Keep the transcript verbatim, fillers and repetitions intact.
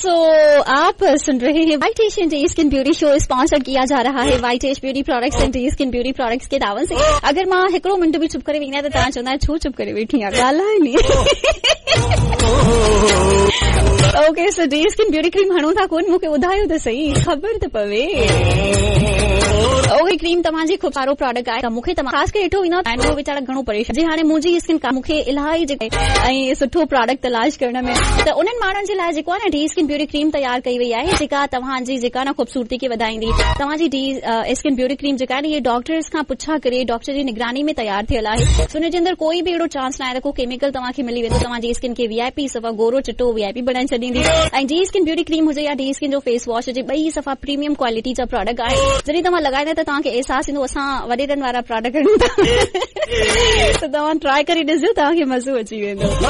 सो आप सुन रहे हैं white Asian T skin beauty show sponsor किया जा रहा है white ash beauty products and T skin beauty products के दावन से। अगर मां हिकिड़ो मिंट भी चुप करे वेही न त तव्हां चवंदा छो चुप करे वेठी आहे ॻाल्हाए नी। Okay so T skin beauty cream हणो था कोन मूंखे ॿुधायो त सही ख़बर त पवे। ओके क्रीम तव्हांजी खूब सारो प्रोडक्ट आहे मूंखे ख़ासि करे ॾिठो वेंदो आहे वीचारा घणो परेशान जी हाणे मुंहिंजी स्किन मूंखे इलाही जेके ऐं सुठो प्रोडक्ट तलाश करण में त उन्हनि माण्हुनि जे लाइ जेको आहे न डी स्किन ब्यूटी क्रीम तयार कई वई आहे जेका तव्हांजी जेका न खूबसूरती खे वधाईंदी। तव्हांजी डी स्किन ब्यूटी क्रीम जेका आहे न इहे डॉक्टर्स खां पुछा करे डॉक्टर जी निगरानी में तयार थियल आहे। हुन जे अंदरि कोई बि अहिड़ो चांस न आहे त को केमिकल तव्हांखे मिली वेंदो तव्हांजी स्किन खे वीआईपी सफ़ा गोरो चिटो वीआईपी बनाए छॾींदी। ऐं डी स्किन ब्यूटी क्रीम हुजे या डी स्किन जो फेस वॉश हुजे ॿई सफ़ा प्रीमियम क्वालिटी जा प्रोडक्ट आहे। जॾहिं तव्हां लॻाईंदा त तव्हांखे अहसास ईंदो असां वॾेरनि वारा प्रोडक्ट त तव्हां ट्राई करे ॾिसजो तव्हांखे मज़ो अची वेंदो।